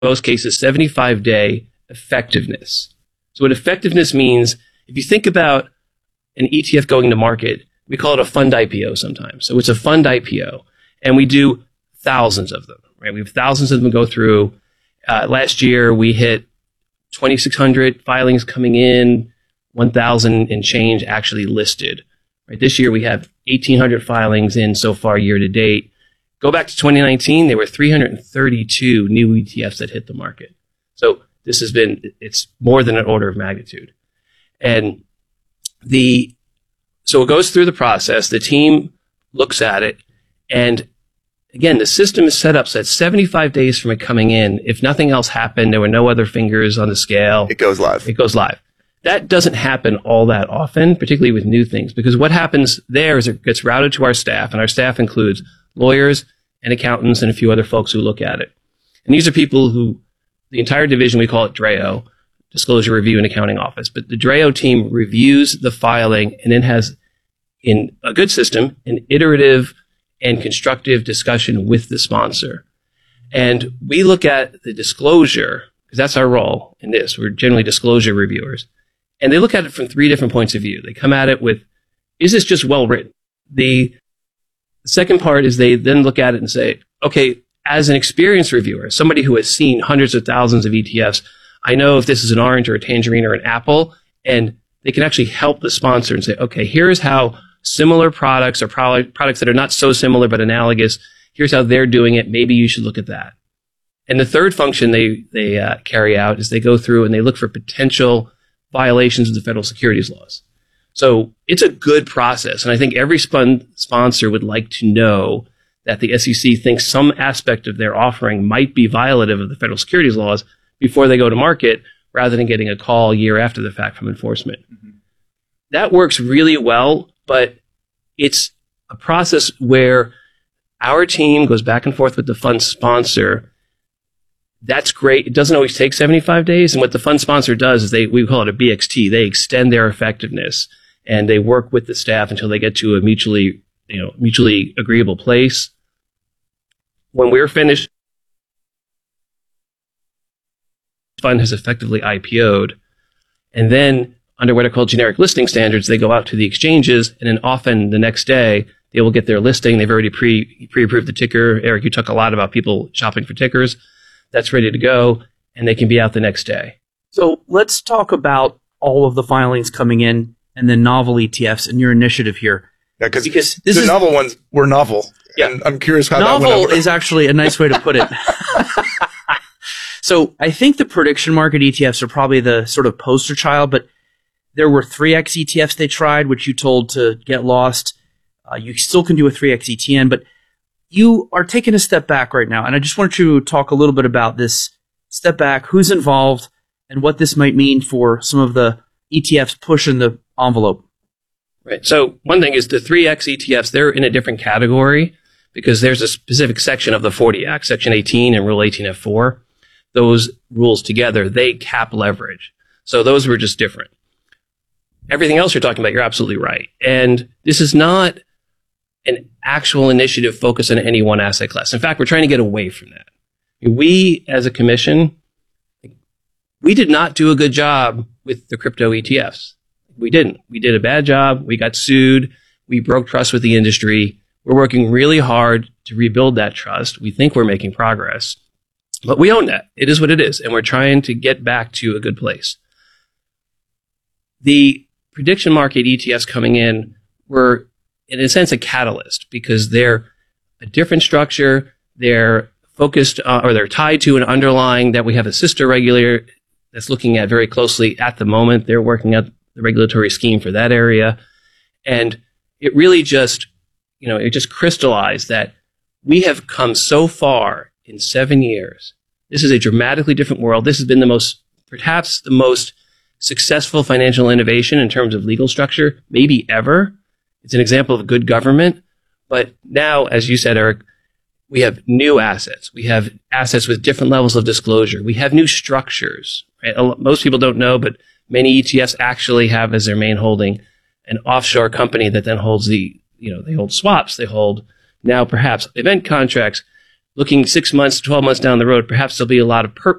most cases, 75-day effectiveness. So what effectiveness means, if you think about an ETF going to market, we call it a fund IPO sometimes. So it's a fund IPO, and we do thousands of them, right? We have thousands of them go through. Last year, we hit 2,600 filings coming in, 1,000 and change actually listed. Right? This year, we have 1,800 filings in so far year to date. Go back to 2019, there were 332 new ETFs that hit the market. So it's more than an order of magnitude. And so it goes through the process, the team looks at it, and again, the system is set up so that 75 days from it coming in, if nothing else happened, there were no other fingers on the scale. It goes live. That doesn't happen all that often, particularly with new things, because what happens there is it gets routed to our staff, and our staff includes lawyers and accountants and a few other folks who look at it. And these are people who, the entire division, we call it DRAO, Disclosure Review and Accounting Office, but the DRAO team reviews the filing and then has, in a good system, an iterative and constructive discussion with the sponsor. And we look at the disclosure, because that's our role in this. We're generally disclosure reviewers. And they look at it from 3 different points of view. They come at it with, is this just well written? The second part is they then look at it and say, okay, as an experienced reviewer, somebody who has seen hundreds of thousands of ETFs, I know if this is an orange or a tangerine or an apple, and they can actually help the sponsor and say, okay, here's how similar products or products that are not so similar but analogous, here's how they're doing it. Maybe you should look at that. And the third function they carry out is they go through and they look for potential violations of the federal securities laws. So it's a good process. And I think every sponsor would like to know that the SEC thinks some aspect of their offering might be violative of the federal securities laws before they go to market, rather than getting a call a year after the fact from enforcement. Mm-hmm. That works really well, but it's a process where our team goes back and forth with the fund sponsor. That's great. It doesn't always take 75 days. And what the fund sponsor does is we call it a BXT. They extend their effectiveness and they work with the staff until they get to a mutually agreeable place. When we're finished, the fund has effectively IPO'd. And then under what are called generic listing standards, they go out to the exchanges, and then often the next day, they will get their listing. They've already pre-approved the ticker. Eric, you talk a lot about people shopping for tickers. That's ready to go, and they can be out the next day. So let's talk about all of the filings coming in and then novel ETFs and your initiative here. Yeah, because the novel ones were novel. Yeah. And I'm curious how that went over. Novel is actually a nice way to put it. So I think the prediction market ETFs are probably the sort of poster child, but there were 3X ETFs they tried, which you told to get lost. You still can do a 3X ETN, but you are taking a step back right now. And I just want you to talk a little bit about this step back, who's involved, and what this might mean for some of the ETFs pushing the envelope. Right. So one thing is the 3X ETFs, they're in a different category because there's a specific section of the 40 Act, Section 18 and Rule 18F4. Those rules together, they cap leverage. So those were just different. Everything else you're talking about, you're absolutely right. And this is not an actual initiative focused on any one asset class. In fact, we're trying to get away from that. We, as a commission, we did not do a good job with the crypto ETFs. We didn't. We did a bad job. We got sued. We broke trust with the industry. We're working really hard to rebuild that trust. We think we're making progress. But we own that. It is what it is. And we're trying to get back to a good place. The prediction market ETFs coming in were, in a sense, a catalyst because they're a different structure. They're focused or they're tied to an underlying that we have a sister regulator that's looking at very closely at the moment. They're working out the regulatory scheme for that area. And it really just, it just crystallized that we have come so far in 7 years. This is a dramatically different world. This has been perhaps the most successful financial innovation in terms of legal structure, maybe ever. It's an example of good government. But now, as you said, Eric, we have new assets. We have assets with different levels of disclosure. We have new structures. Right? Most people don't know, but many ETFs actually have as their main holding an offshore company that then holds they hold swaps. They hold now perhaps event contracts. looking 6 months, 12 months down the road, perhaps there'll be a lot of